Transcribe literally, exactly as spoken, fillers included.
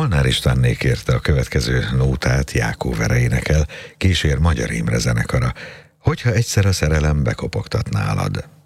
Molnár Istvánné kérte a következő nótát, Jákó Vere énekel, kísér Magyar Imre zenekara. Hogyha egyszer a szerelem bekopogtat nálad.